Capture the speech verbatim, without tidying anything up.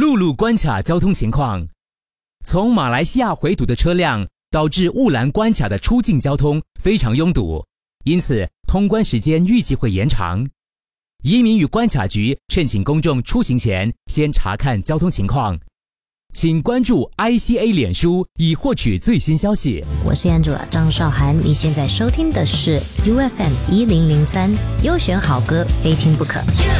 陆路关卡交通情况。从马来西亚回堵的车辆导致雾兰关卡的出境交通非常拥堵，因此通关时间预计会延长。移民与关卡局劝请公众出行前先查看交通情况。请关注 I C A 脸书以获取最新消息。 我是 Angela 张韶涵，你现在收听的是 U F M 一零零三，优选好歌，非听不可。